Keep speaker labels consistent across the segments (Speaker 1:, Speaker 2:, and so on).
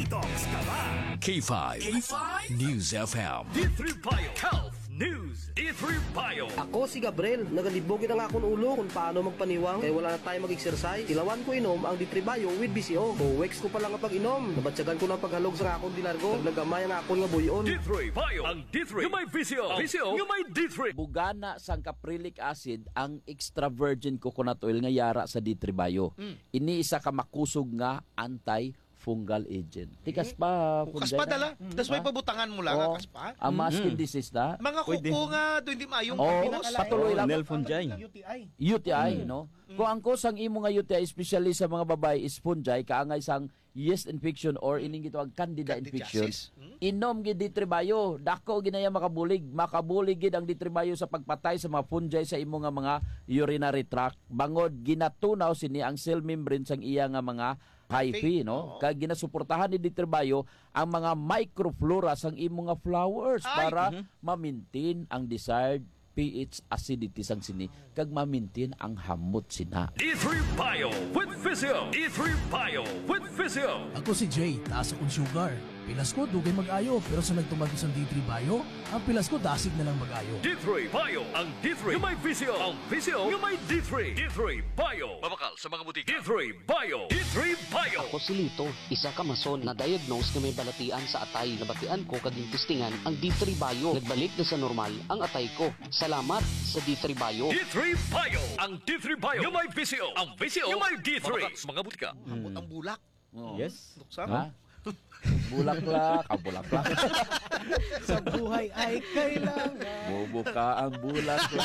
Speaker 1: Detox ka ba?
Speaker 2: K5. News FM.
Speaker 1: D3 Bio Health News. D3 Bio.
Speaker 3: Ako si Gabriel, nagalibog na nga akong ulo kung paano magpaniwang kaya wala na tayo mag-exercise. Tilawan ko inom ang D3 Bio with BCO. Weeks ko pa lang kapag inom. Nabatsagan ko ng paghalog sa akong dilargo. Naglagamay ang akong nga buyon.
Speaker 1: D3 Bio. Ang D3 yung may VCO. VCO yung may D3.
Speaker 4: Bugana sang caprylic acid ang extra virgin coconut oil nga yara sa D3 Bio. Ini isa ka makusog nga anti-fungal agent. Tikas pa.
Speaker 5: Kas pa dala. Tapos may pabutangan mo lang. Kas pa.
Speaker 4: Ang skin disease na.
Speaker 5: Mga kuko nga, doon di mayong
Speaker 4: patuloy lang.
Speaker 6: Nel fungi.
Speaker 4: UTI, no? Kung ang kusang imo nga UTI, especially sa mga babae, is fungi, kaangay sang yeast infection or ining gitawag candida infection. Inom gid D3 Bio, dako ginaya makabulig gid ang D3 Bio sa pagpatay sa mga fungi sa imo nga mga urinary tract. Bangod ginatunaw sini ang cell membrane sang iya nga mga hyphae, no? Kag ginasuportahan ni D3 Bio ang mga microflora sang imo nga flowers para ma-maintain ang desired pH acidity sang sini kag ma-maintain ang hamot sina.
Speaker 1: D3 Bio with Physio. D3 Bio with Physio.
Speaker 7: Ako si Jay, taas akong sugar. Pilas ko, dugay mag-ayo. Pero sa nagtumag isang D3 Bio, ang pilas ko, dasig na lang mag-ayo.
Speaker 1: D3 Bio. Ang D3 yung may Physio. Ang Physio yung may D3. D3 Bio. Mabakal sa mga butika. D3 Bio. D3 Bio.
Speaker 8: Ako si Lito, isa ka mason na diagnose na may balatian sa atay. Nabatian ko kaging testingan ang D3 Bio. Nagbalik na sa normal ang atay ko. Salamat sa D3 Bio.
Speaker 1: D3 Bio. Ang D3 Bio yung may Physio. Ang Physio yung may D3. Mabakal sa mga butika.
Speaker 5: Ang bulak.
Speaker 6: Yes.
Speaker 4: Ha? Bulaklak, bulaklak.
Speaker 7: Sa buhay ay kailangan.
Speaker 4: Bubuka ang bulaklak.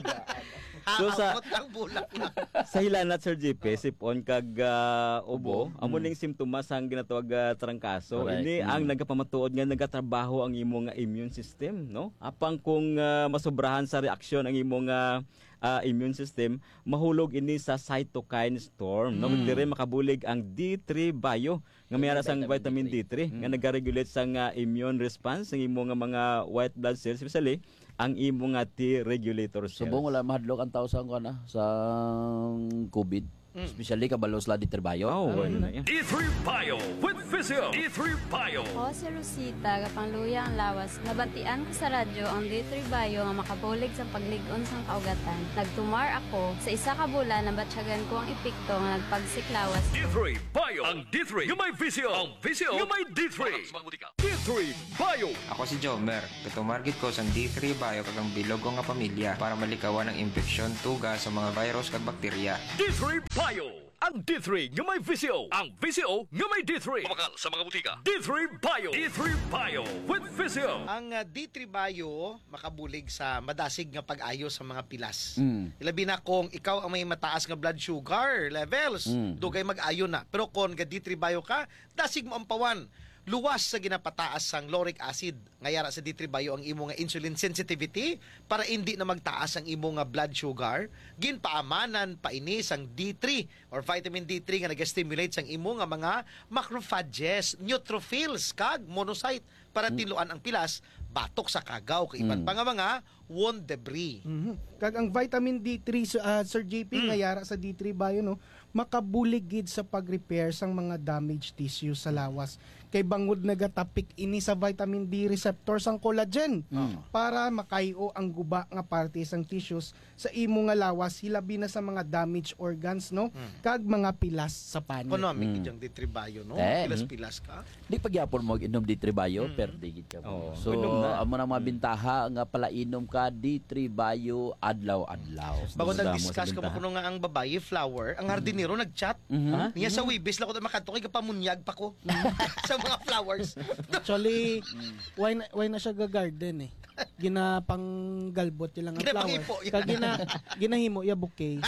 Speaker 6: So
Speaker 5: Ang bulak na.
Speaker 6: sa hilanat Sir JP, sipon kag ubo, amo ning simptomas ang ginatawag trangkaso.
Speaker 4: Correct.
Speaker 6: Ini ang nagapamatuod nga nagatrabaho ang imong immune system, no? Apang kung masobrahan sa reaksyon ang imong immune system, mahulog ini sa cytokine storm, no? Dire makabulig ang D3 Bio nga mayara sang vitamin D3 nga nagaregulate sang immune response ng imong mga white blood cells, especially ang imong T regulator cells.
Speaker 4: Subong wala mahadlok ang tao sa sa COVID. Especially kabalos la D3 Bio.
Speaker 1: D3 Bio with Physio. D3 Bio.
Speaker 9: Ako si Rosita, kapangluya ang lawas. Nabatian ko sa radyo ang D3 Bio nga makabulig sa pagligon sang kaugatan. Nagtumar ako. Sa isa ka bulan, nabatsyagan ko ang epekto nga nagpagsiklawas.
Speaker 1: D3 Bio. Ang D3 yung may Physio. Ang Physio yung may D3. D3 Bio.
Speaker 10: Ako si Jomer. Katumargit ko sa D3 Bio kagang bilog ko nga pamilya para malikawan ang infeksyon, tuga sa mga virus kag bakterya.
Speaker 1: D3 Bio. Ang D3 yung may Physio. Ang Physio yung may D3. Mabakal sa mga butika. D3 Bio. D3 Bio with Physio.
Speaker 5: Ang D3 Bio makabulig sa madasig nga pag-ayo sa mga pilas. Ilabi na kung ikaw ang may mataas nga blood sugar levels, dugay mag-ayo na. Pero kung D3 Bio ka, dasig mo ang pawan. Luwas sa ginapataas sang lauric acid. Ngayara sa D3 Bio ang imo nga insulin sensitivity para hindi na magtaas ang imo nga blood sugar. Ginpaamanan pa ini sang D3 or vitamin D3 nga nag-stimulate sang imo nga mga macrophages, neutrophils kag monocyte para tiluan ang pilas batok sa kagaw kay iban pa nga mga wound debris.
Speaker 7: Kag ang vitamin D3 Sir JP nga yara sa D3 Bio, no, makabulig gid sa pag-repair sang mga damaged tissue sa lawas. Kay bangod nagatapik ini sa vitamin D receptor sang collagen para makayo ang guba nga parte sang tissues sa imo nga lawas hilabi na sa mga damaged organs, no, kag mga pilas sa panit.
Speaker 5: Economic yung D3 Bio, no? Pilas-pilas ka.
Speaker 4: Di pagyapon mo inom D3 Bio, pero digit ka mo. So, amo na mga bintaha nga pala inom ka D3 Bio adlaw-adlaw.
Speaker 5: Bago nag-discuss ka mo kuno nga ang babae flower, ang hardinero nag-chat. Niya sa Wibis lang ko makadto kay kapamunyag pa ko sa mga flowers.
Speaker 7: Actually, why na siya ga-garden eh. Ginapang galbot lang ang flower. Kag ginahimo ya bouquet.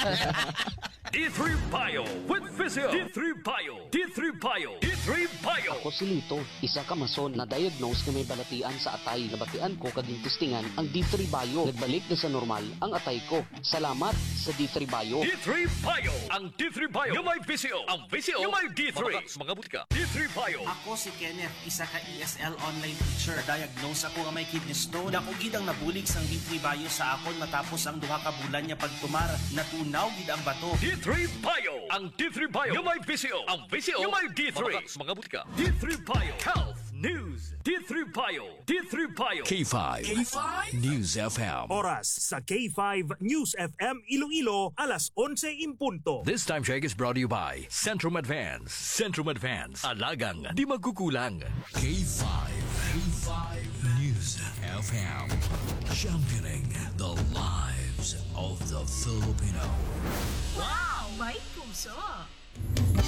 Speaker 1: D3 Bio with Physio. D3 Bio. D3 Bio. D3 Bio.
Speaker 8: Ako si Lito, isa ka mason na diagnose na may balatian sa atay. Nabatian ko kaging testingan ang D3 Bio. Nagbalik na sa normal ang atay ko. Salamat sa D3 Bio.
Speaker 1: D3 Bio. Ang D3 Bio yung may Physio. Ang Physio yung may D3. Mabakal sa mga butika. D3 Bio.
Speaker 11: Ako si Kenneth, isa ka ESL online teacher. Diagnose ako nga may kidney stone. Dako gid ang nabulig sang D3 Bayo sa akon matapos ang duha ka bulan niya pagtumar. Natunaw gid ang bato.
Speaker 1: D3 Bio. Ang D3 Bio nga may VCO. Ang VCO nga may D3. Mabakas mga butika. D3 Bio. Health News. D3 Bio. D3 Bio.
Speaker 2: K5. News FM.
Speaker 12: Oras sa K5 News FM Iloilo, alas 11:00.
Speaker 2: This time check is brought to you by Centrum Advance. Centrum Advance. Alagang di magkukulang. K5. News FM. Championing the lives of the Filipino.
Speaker 13: Wow! May puso!